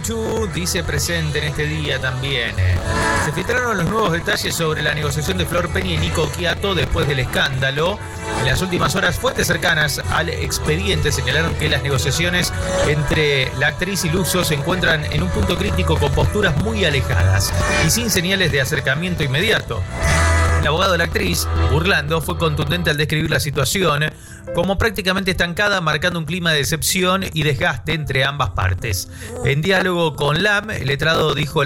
Chuchu dice presente en este día también. Se filtraron los nuevos detalles sobre la negociación de Flor Peña y Nico Quiato después del escándalo. En las últimas horas, fuentes cercanas al expediente señalaron que las negociaciones entre la actriz y Luxo se encuentran en un punto crítico con posturas muy alejadas y sin señales de acercamiento inmediato. El abogado de la actriz, Burlando, fue contundente al describir la situación como prácticamente estancada, marcando un clima de decepción y desgaste entre ambas partes. En diálogo con LAM, el letrado dijo: